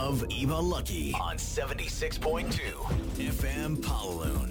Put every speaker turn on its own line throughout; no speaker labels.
of Eva Lucky on 76.2 FM Pawaloon。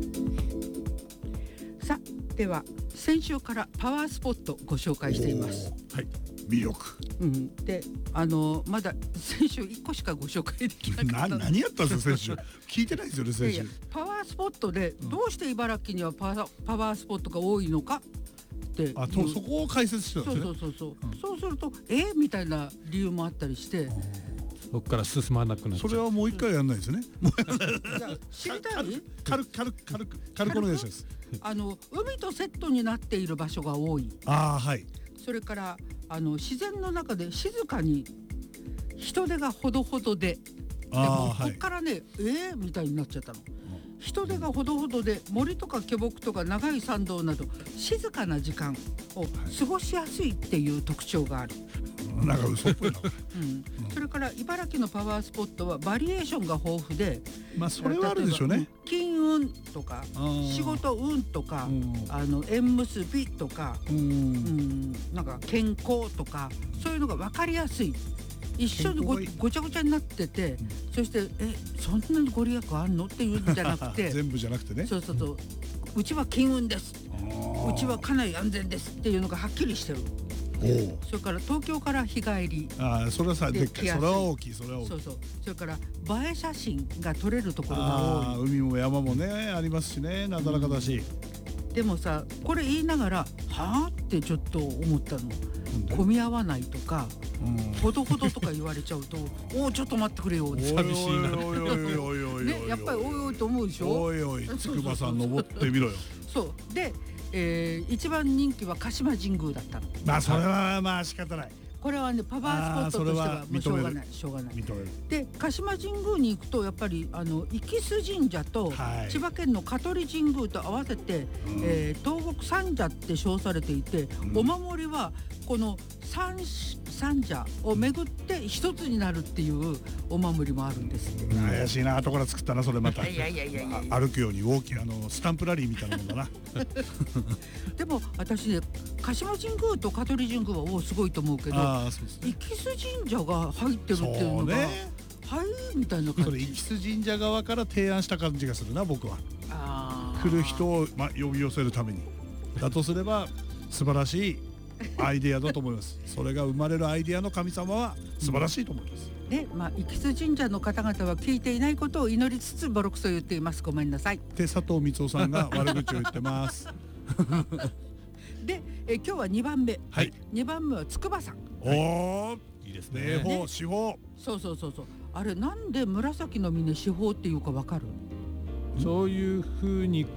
さあでは先週からパワースポットご紹介しています。
はい、魅力、
でまだ先週1個しかご紹介できなかった
何やったんですか先週聞いてないですよね先週。
いやいやパワースポットでどうして茨城にはパワースポットが多いのかって
そこを解説してたんですね。
そうするとみたいな理由もあったりして、
そこから進まなくなっちゃう。
それはもう一回やんないですね。
知りたい？
軽くお願いします。
海とセットになっている場所が多い。
はい。
それから自然の中で静かに人手がほどほどで、でもこっからねみたいになっちゃったの。人手がほどほどで森とか巨木とか長い山道など静かな時間を過ごしやすいっていう特徴がある。
なんか嘘っぽいな。
それから茨城のパワースポットはバリエーションが豊富で、
それはあるでしょうね。
金運とか仕事運とか縁結びとかなんか健康とかそういうのが分かりやすい。一緒にごちゃごちゃになってて、そしてそんなにご利益あんのっていうんじゃなくて
全部じゃなくてね。
そううちは金運です、うちはかなり安全ですっていうのがはっきりしてる。それから東京から日帰り
それはさでっかい、それは大きい。それから映え写真が撮れるところが多い。 海も山もねありますしね、なだらかだし。
でもさこれ言いながらはあってちょっと思ったの。混み合わないとかほどほどとか言われちゃうとちょっと待ってくれよって
寂しいな。
ね、やっぱりおいと思うでしょ。
おい筑波山登ってみろよ。
そうで一番人気は鹿島神宮だったの。
それは仕方ない。
これはねパワースポットとしてはもうしょうがないで、鹿島神宮に行くとやっぱり生洲神社と千葉県の香取神宮と合わせて、東国三社って称されていて、お守りはこの三社を巡って一つになるっていうお守りもあるんですって。
怪しいな、後から作ったなそれまた。
いや
歩くように大きなスタンプラリーみたいなもんだな。
でも私ね鹿島神宮と香取神宮はすごいと思うけど、生洲神社が入ってるっていうのがみたいな感じ。
それ生洲神社側から提案した感じがするな僕は。来る人を呼び寄せるためにだとすれば素晴らしいアイデアだと思います。それが生まれるアイデアの神様は素晴らしいと思います。
で、生洲神社の方々は聞いていないことを祈りつつボロクソ言っています。ごめんなさい。
で佐藤光雄さんが悪口を言ってます。
で、今日は2番目。2番目は筑波山。
いいですね。四方。
そうあれなんで紫の峰四方っていうかわかる？
そういう風に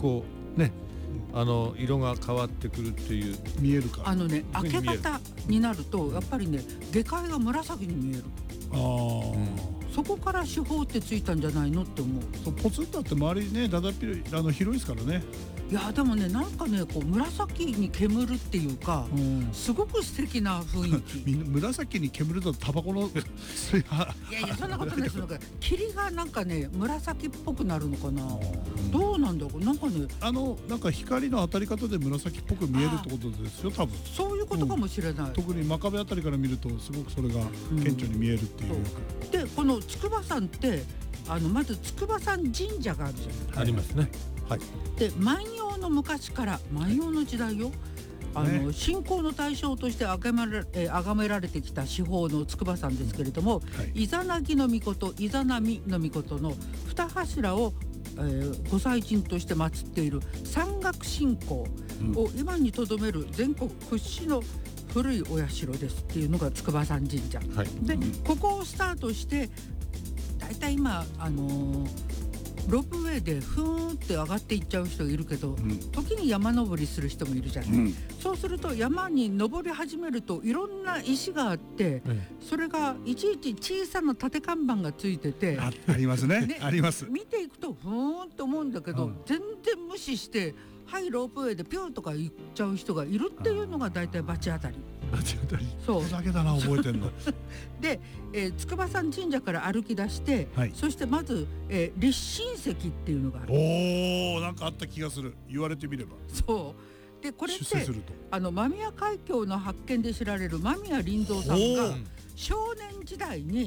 色が変わってくるっていう
見えるか。
明け方になるとやっぱりね下界が紫に見える。そこから四方ってついたんじゃないのって思う。
ポツンとあって周りねだだっ広いですからね。
いやでもねなんかねこう紫に煙るっていうか、すごく素敵な雰囲気。
紫に煙るとタバコのい
やそんなことないです。霧がなんかね紫っぽくなるのかな。どうなんだろう。なんかね
なんか光の当たり方で紫っぽく見えるってことですよ多分。
そういうことかもしれない。
特に真壁あたりから見るとすごくそれが顕著に見えるっていう。
でこの筑波山ってまず筑波山神社があるじゃない。
ありますね。
で万葉の昔から万葉の時代よ。信仰の対象として崇められてきた四方の筑波山ですけれども、イザナギの命、イザナミの命の二柱を、ご祭神として祀っている山岳信仰を今にとどめる全国屈指の古いお社ですっていうのが筑波山神社、でここをスタートしてだいたい今ロープウェイでふーんって上がっていっちゃう人がいるけど、時に山登りする人もいるじゃない、そうすると山に登り始めるといろんな石があって、それがいちいち小さな縦看板がついてて
ありますね。あります。
見ていくとふーんって思うんだけど、全然無視してロープウェイでピューとか行っちゃう人がいるっていうのがだいたいバチ当たり。
そうだけだな覚えてんの。
で、筑波山神社から歩き出して、そしてまず、立神石っていうのがある。
なんかあった気がする。言われてみれば。
そうでこれって間宮海峡の発見で知られる間宮林蔵さんが少年時代に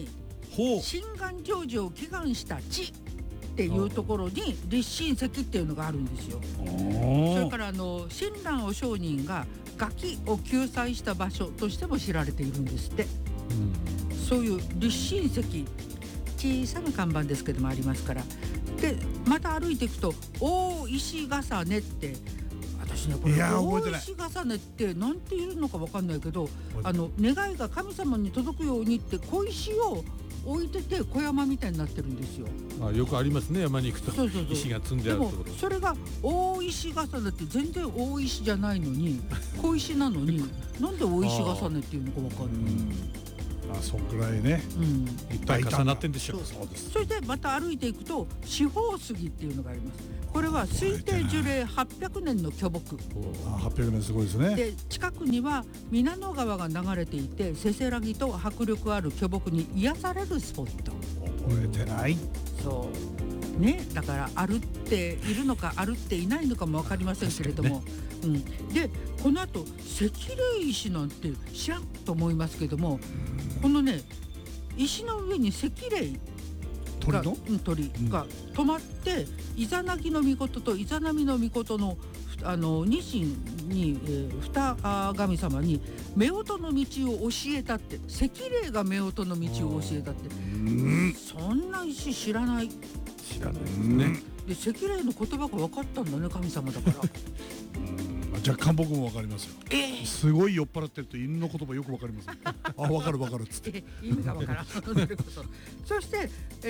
心願成就を祈願した地っていうところに立身石っていうのがあるんですよ。それから親鸞お上人が崖を救済した場所としても知られているんですって、そういう立身石、小さな看板ですけどもありますから。でまた歩いていくと大石重ねって、私ねこれ大石重ねってなんて言うのか分かんないけど、願いが神様に届くようにって小石を置いてて小山みたいになってるんですよ。
よくありますね、山に行くと。石が積んであるところ。
でもそれが大石重ねって全然大石じゃないのに小石なのになんで大石重ねっていうのか分かんない。
そんくらいね、
いっぱい重なってんでしょう。
それでまた歩いていくと四方杉っていうのがあります。これは推定樹齢800年の巨木。
800年すごいですね。
で近くには皆野川が流れていて、せせらぎと迫力ある巨木に癒されるスポット。
覚えてない。
そうね、だから歩っているのか歩っていないのかも分かりませんけれども、でこの後石霊石なんて知らんと思いますけども、このね石の上に石霊が鳥が止まって、イザナギの御事とイザナミの御事のニシンに、二神様に夫婦の道を教えたって、石霊が夫婦の道を教えたって、そんな石知らない。
知らないですね。
で石霊の言葉が分かったんだね、神様だから。
若干僕も分かりますよ。すごい酔っ払ってると犬の言葉よく分かります。分かる分かるっつって。
意味が分からん。そして、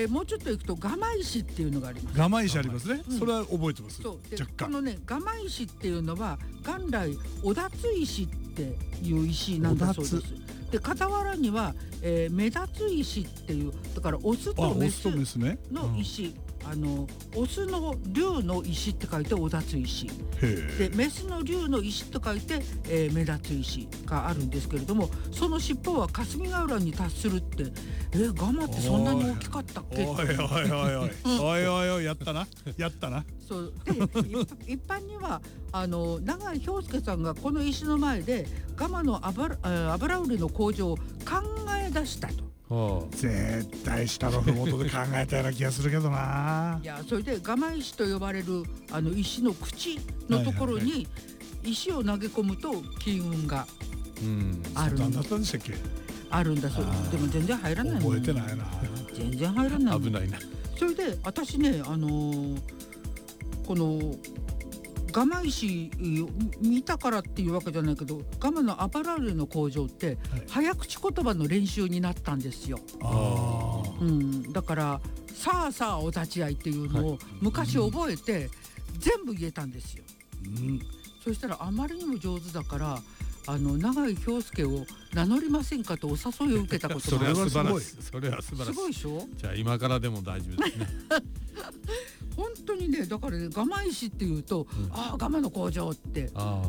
もうちょっと行くとガマ石っていうのがあります。
ガマ石ありますね。それは覚えてます。若干。
このねガマ石っていうのは元来おだつ石っていう石なんだそうです。で傍らには、目立つ石っていう、だからオスとメスの石、オスの竜の石って書いておだつ石で、メスの竜の石と書いて、目立つ石があるんですけれども、その尻尾は霞ヶ浦に達するって、ガマってそんなに大きかったっけ。
おいおいおいおいおいおいおい、やったなやったな。
そうで一般には永井氷介さんがこの石の前でガマの油売りの工場を考え出したと。
絶対下の麓で考えたような気がするけどな。
いや、それでガマ石と呼ばれる石の口のところに石を投げ込むと金運があるんだったんでしたっけ。あるんだそうです。でも全然入らないもん。
覚えてないな。
全然入らない。
危ないな。
それで私ねこのガマ石見たからっていうわけじゃないけど、ガマの油売りの工場って、早口言葉の練習になったんですよ。だからさあさあお立ち会いっていうのを昔覚えて全部言えたんですよ。そしたらあまりにも上手だから永井氷介を名乗りませんかとお誘いを受けたことがある。
それは素晴らしい。それは素晴らしい。
すごいでしょ。
じゃあ今からでも大丈夫ですね。
本当にね、だからね、ガマ石っていうと、ガマの工場って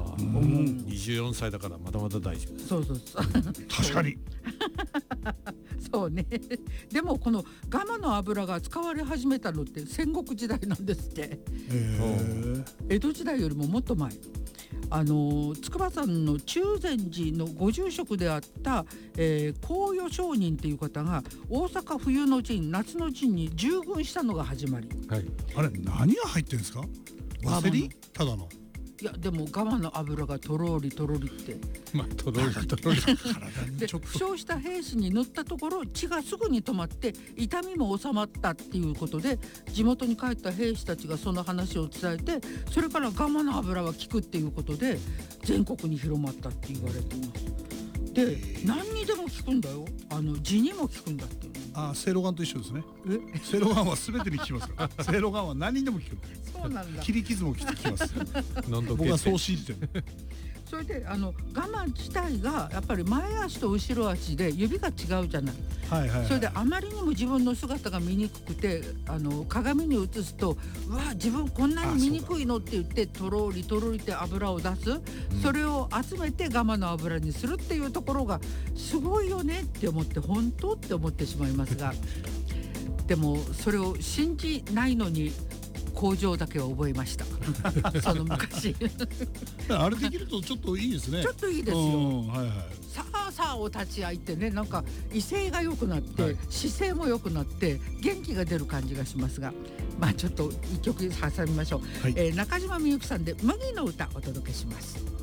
24歳だからまだまだ大丈夫。
そう
確かに
そうね。でもこのガマの油が使われ始めたのって戦国時代なんですって。江戸時代よりももっと前。筑波山の中禅寺のご住職であった光与上人っていう方が大阪冬の陣夏の陣に従軍したのが始まり。
あれ何が入ってるんですか。ワセリンただの。
いやでもガマの油がとろりとろりって、
とろりとろり
で負傷した兵士に塗ったところ血がすぐに止まって痛みも収まったっていうことで、地元に帰った兵士たちがその話を伝えて、それからガマの油は効くっていうことで全国に広まったって言われています。で何にでも効くんだよ。痔にも効くんだっていう。
セイロガンと一緒ですね。セイロガンは全てに効きますから。セイロガンは何にでも効く。
そうなんだ。
切り傷も効きます。僕はそう信じてる。
それでガマ自体がやっぱり前足と後ろ足で指が違うじゃない。それであまりにも自分の姿が見にくくて鏡に映すと、うわ自分こんなに見にくいのって言ってとろりとろりって油を出す、それを集めてガマの油にするっていうところがすごいよねって思って、本当って思ってしまいますが、でもそれを信じないのに工場だけは覚えました。その昔
あれできるとちょっといいですね。
ちょっといいですよ。さあ朝を立ち会いってね、なんか威勢が良くなって、はい、姿勢も良くなって元気が出る感じがしますが、まあちょっと一曲挟みましょう、はい、中島みゆきさんで麦の歌お届けします。